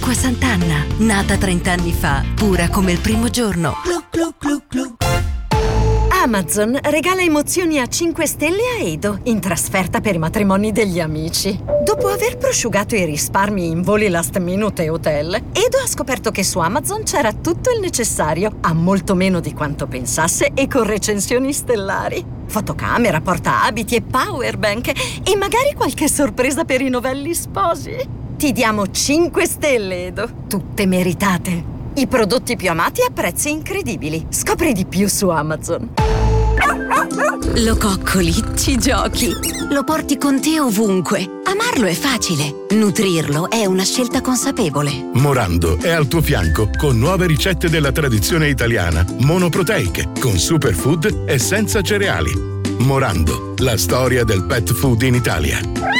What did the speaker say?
Acqua Sant'Anna, nata 30 anni fa, pura come il primo giorno. Amazon regala emozioni a 5 stelle a Edo, in trasferta per i matrimoni degli amici. Dopo aver prosciugato i risparmi in voli last minute e hotel, Edo ha scoperto che su Amazon c'era tutto il necessario, a molto meno di quanto pensasse e con recensioni stellari. Fotocamera, portaabiti e powerbank e magari qualche sorpresa per i novelli sposi. Ti diamo 5 stelle, Edo, tutte meritate. I prodotti più amati a prezzi incredibili. Scopri di più su Amazon. Lo coccoli, ci giochi, lo porti con te ovunque. Amarlo è facile, nutrirlo è una scelta consapevole. Morando è al tuo fianco con nuove ricette della tradizione italiana, monoproteiche, con superfood e senza cereali. Morando, la storia del pet food in Italia.